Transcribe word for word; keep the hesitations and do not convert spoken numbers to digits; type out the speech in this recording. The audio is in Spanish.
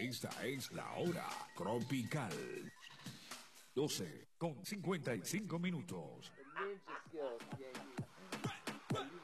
Esta es la hora tropical. doce con cincuenta y cinco minutos. The ninja skills, Yankee.